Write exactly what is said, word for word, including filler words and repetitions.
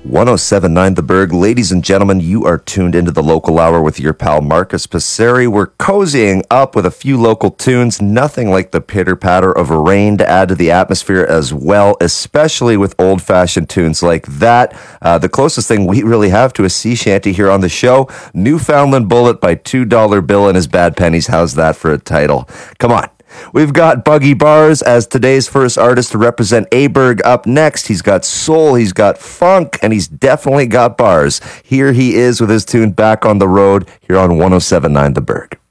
one oh seven point nine The Berg. Ladies and gentlemen, you are tuned into the local hour with your pal Marcus Passeri. We're cozying up with a few local tunes, nothing like the pitter-patter of rain to add to the atmosphere as well, especially with old-fashioned tunes like that. Uh, the closest thing we really have to a sea shanty here on the show, Newfoundland Bullet by two dollar Bill and his Bad Pennies. How's that for a title? Come on. We've got Buggy Bars as today's first artist to represent Aberg up next. He's got soul, he's got funk, and he's definitely got bars. Here he is with his tune Back on the Road here on one oh seven point nine The Berg.